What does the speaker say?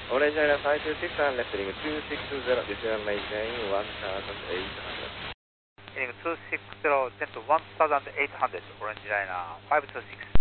Orange Liner 526 and left heading 260, descend maintain 1800. Heading 260, descend to 1800, Orange Liner 526.